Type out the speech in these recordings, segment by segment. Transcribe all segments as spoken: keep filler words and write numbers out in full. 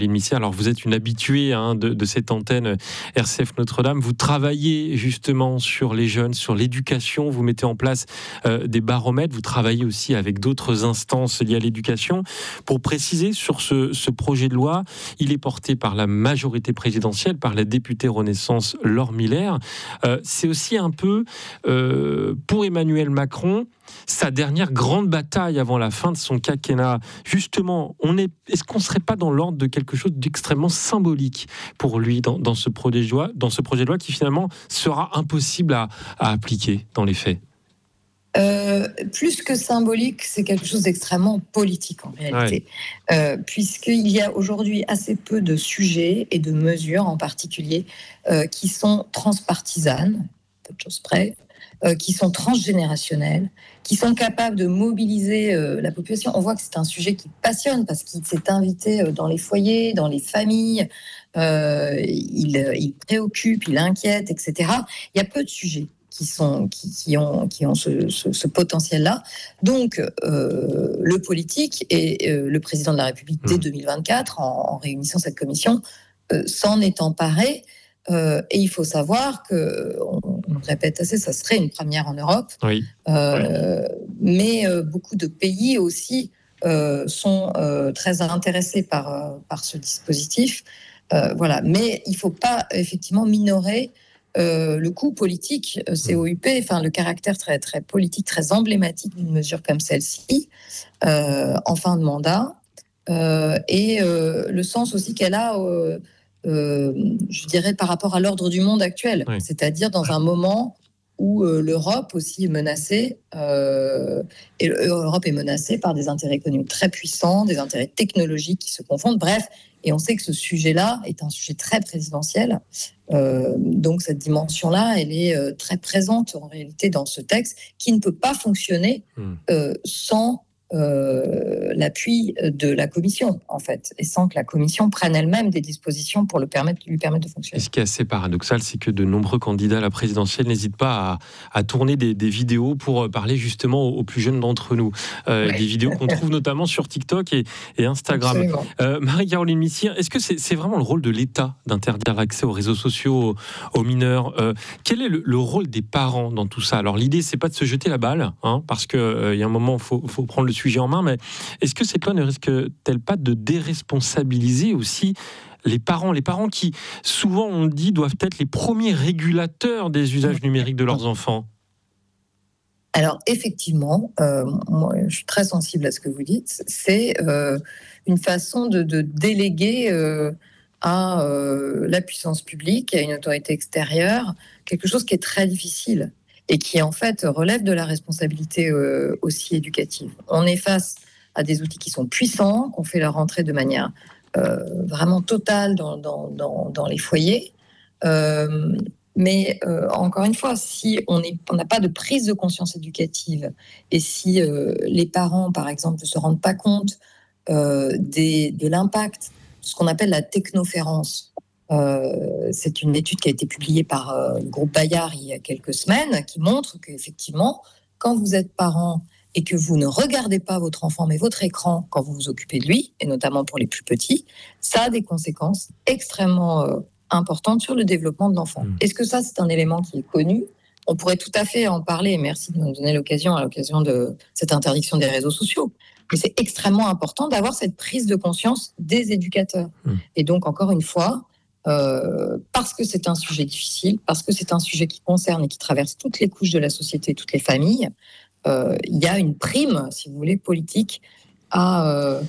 Missière, alors vous êtes une habituée hein, de, de cette antenne R C F Notre-Dame. Vous travaillez justement sur les jeunes, sur l'éducation. Vous mettez en place euh, des baromètres. Vous travaillez aussi avec d'autres instances liées à l'éducation. Pour préciser sur ce, ce projet de loi, il est porté par la majorité présidentielle, par la députée Renaissance Laure Miller. Euh, c'est aussi un peu euh, pour Emmanuel Macron sa dernière grande bataille avant la fin de son quinquennat. Justement, on est, est-ce qu'on ne serait pas dans l'ordre de quelque chose d'extrêmement symbolique pour lui dans, dans, ce projet de loi, dans ce projet de loi qui finalement sera impossible à, à appliquer dans les faits? Euh, plus que symbolique, c'est quelque chose d'extrêmement politique en réalité, ouais. euh, puisqu'il y a aujourd'hui assez peu de sujets et de mesures en particulier euh, qui sont transpartisanes, peu de choses près, euh, qui sont transgénérationnelles, qui sont capables de mobiliser euh, la population. On voit que c'est un sujet qui passionne parce qu'il s'est invité dans les foyers, dans les familles, euh, il, il préoccupe, il inquiète, et cetera. Il y a peu de sujets qui, sont, qui, qui ont, qui ont ce, ce, ce potentiel-là. Donc, euh, le politique et euh, le président de la République, dès deux mille vingt-quatre, en, en réunissant cette commission, euh, s'en est emparé. Euh, et il faut savoir que, on, on le répète assez, ça serait une première en Europe. Oui. Euh, mais euh, beaucoup de pays aussi euh, sont euh, très intéressés par, euh, par ce dispositif. Euh, voilà. Mais il ne faut pas effectivement minorer Euh, le coût politique, euh, C O U P, enfin le caractère très très politique, très emblématique d'une mesure comme celle-ci euh, en fin de mandat, euh, et euh, le sens aussi qu'elle a, euh, euh, je dirais, par rapport à l'ordre du monde actuel, oui. C'est-à-dire dans un moment où euh, l'Europe aussi est menacée, euh, et l'Europe est menacée par des intérêts économiques très puissants, des intérêts technologiques qui se confondent, bref. Et on sait que ce sujet-là est un sujet très présidentiel. Euh, donc cette dimension-là, elle est euh, très présente en réalité dans ce texte qui ne peut pas fonctionner euh, sans euh, l'appui de la Commission, en fait, et sans que la Commission prenne elle-même des dispositions pour le permettre, lui permettre de fonctionner. Et ce qui est assez paradoxal, c'est que de nombreux candidats à la présidentielle n'hésitent pas à, à tourner des, des vidéos pour parler justement aux, aux plus jeunes d'entre nous. Euh, ouais. Des vidéos qu'on trouve notamment sur TikTok et, et Instagram. Euh, Marie-Caroline Missière, est-ce que c'est, c'est vraiment le rôle de l'État d'interdire l'accès aux réseaux sociaux aux, aux mineurs? euh, Quel est le, le rôle des parents dans tout ça? Alors l'idée, c'est pas de se jeter la balle, hein, parce qu'il euh, y a un moment, il faut, faut prendre le sujet en main, mais est-ce que cette loi ne risque-t-elle pas de déresponsabiliser aussi les parents, les parents qui, souvent, on dit, doivent être les premiers régulateurs des usages numériques de leurs enfants? Alors, effectivement, euh, moi, je suis très sensible à ce que vous dites. C'est euh, une façon de, de déléguer euh, à euh, la puissance publique, à une autorité extérieure, quelque chose qui est très difficile et qui, en fait, relève de la responsabilité euh, aussi éducative. On est face à des outils qui sont puissants, qu'on fait leur entrée de manière euh, vraiment totale dans, dans, dans, dans les foyers. Euh, mais euh, encore une fois, si on n'a pas de prise de conscience éducative et si euh, les parents, par exemple, ne se rendent pas compte euh, des, de l'impact de ce qu'on appelle la technoférence, euh, c'est une étude qui a été publiée par euh, le groupe Bayard il y a quelques semaines qui montre qu'effectivement, quand vous êtes parent et que vous ne regardez pas votre enfant, mais votre écran quand vous vous occupez de lui, et notamment pour les plus petits, ça a des conséquences extrêmement euh, importantes sur le développement de l'enfant. Mmh. Est-ce que ça, c'est un élément qui est connu? On pourrait tout à fait en parler, merci de nous donner l'occasion à l'occasion de cette interdiction des réseaux sociaux. Mais c'est extrêmement important d'avoir cette prise de conscience des éducateurs. Mmh. Et donc, encore une fois, euh, parce que c'est un sujet difficile, parce que c'est un sujet qui concerne et qui traverse toutes les couches de la société, toutes les familles, Euh, il y a une prime, si vous voulez, politique à, euh,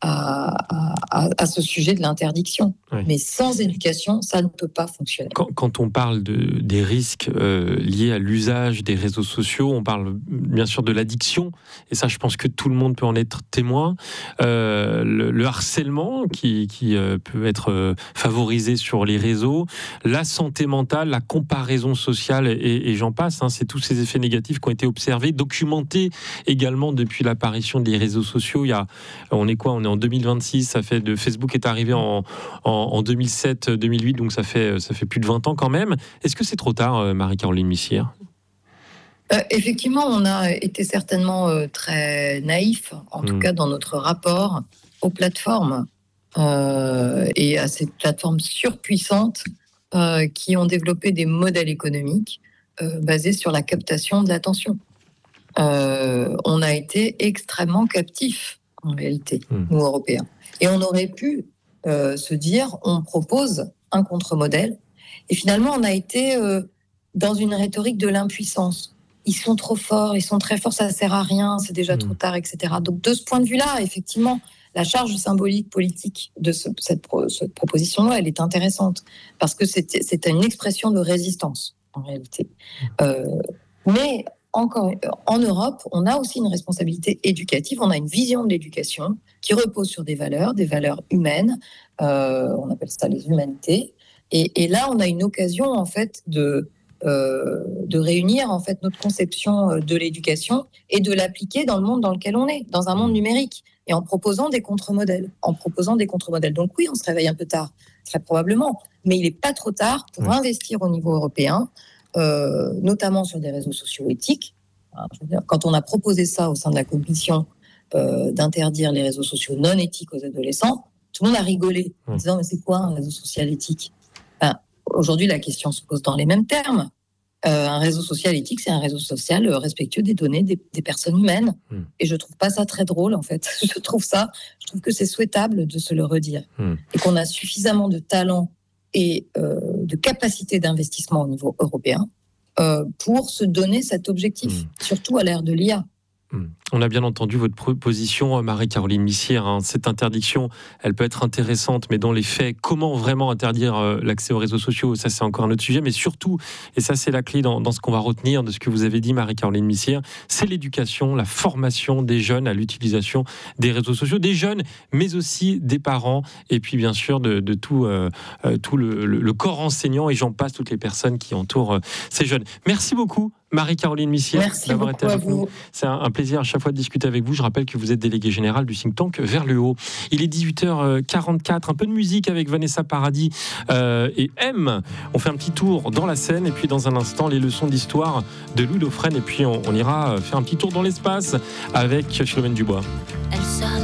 à, à, à ce sujet de l'interdiction. Oui. Mais sans éducation, ça ne peut pas fonctionner. Quand, quand on parle de, des risques euh, liés à l'usage des réseaux sociaux, on parle bien sûr de l'addiction, et ça je pense que tout le monde peut en être témoin. Euh, le, le harcèlement qui, qui euh, peut être euh, favorisé sur les réseaux, la santé mentale, la comparaison sociale, et, et j'en passe, hein, c'est tous ces effets négatifs qui ont été observés, documentés également depuis l'apparition des réseaux sociaux. Il y a, on est quoi, on est en deux mille vingt-six, ça fait de Facebook est arrivé en, en, en deux mille sept deux mille huit, donc ça fait, ça fait plus de vingt ans quand même. Est-ce que c'est trop tard, Marie-Caroline Missière? Euh, effectivement, on a été certainement euh, très naïf, en mmh. tout cas dans notre rapport aux plateformes. euh, et à ces plateformes surpuissantes euh, qui ont développé des modèles économiques euh, basés sur la captation de l'attention. Euh, on a été extrêmement captifs, en réalité, mmh. nous, Européens. Et on aurait pu euh, se dire, on propose un contre-modèle. Et finalement, on a été euh, dans une rhétorique de l'impuissance. Ils sont trop forts, ils sont très forts, ça ne sert à rien, c'est déjà mmh. trop tard, et cetera. Donc, de ce point de vue-là, effectivement, la charge symbolique politique de ce, cette, pro, cette proposition-là, elle est intéressante. Parce que c'est, c'est une expression de résistance, en réalité. Euh, mais... Encore, en Europe, on a aussi une responsabilité éducative, on a une vision de l'éducation qui repose sur des valeurs, des valeurs humaines, euh, on appelle ça les humanités, et, et là on a une occasion en fait de, euh, de réunir en fait notre conception de l'éducation et de l'appliquer dans le monde dans lequel on est, dans un monde numérique, et en proposant des contre-modèles, en proposant des contre-modèles. Donc oui, on se réveille un peu tard, très probablement, mais il n'est pas trop tard pour oui. investir au niveau européen, Euh, notamment sur des réseaux sociaux éthiques. Je veux dire, quand on a proposé ça au sein de la commission euh, d'interdire les réseaux sociaux non éthiques aux adolescents, tout le monde a rigolé en mmh. disant mais c'est quoi un réseau social éthique? Enfin, aujourd'hui, la question se pose dans les mêmes termes. Euh, un réseau social éthique, c'est un réseau social respectueux des données des, des personnes humaines. Mmh. Et je trouve pas ça très drôle, en fait. Je trouve ça, je trouve que c'est souhaitable de se le redire. Mmh. Et qu'on a suffisamment de talent et euh, de capacité d'investissement au niveau européen euh, pour se donner cet objectif, mmh. surtout à l'ère de l'I A. On a bien entendu votre position, Marie-Caroline Missière. Hein. Cette interdiction, elle peut être intéressante, mais dans les faits, comment vraiment interdire euh, l'accès aux réseaux sociaux? Ça, c'est encore un autre sujet. Mais surtout, et ça, c'est la clé dans, dans ce qu'on va retenir de ce que vous avez dit, Marie-Caroline Missière, c'est l'éducation, la formation des jeunes à l'utilisation des réseaux sociaux, des jeunes, mais aussi des parents, et puis bien sûr de, de tout, euh, tout le, le, le corps enseignant, et j'en passe, toutes les personnes qui entourent euh, ces jeunes. Merci beaucoup, Marie-Caroline Missière, Merci d'avoir été avec nous. C'est un, un plaisir à chaque fois de discuter avec vous. Je rappelle que vous êtes délégué général du think tank Vers le Haut. Il est dix-huit heures quarante-quatre, un peu de musique avec Vanessa Paradis euh, et M. On fait un petit tour dans la Seine et puis dans un instant, les leçons d'histoire de Louis Dauphren. Et puis on, on ira faire un petit tour dans l'espace avec Philomène Dubois. Elle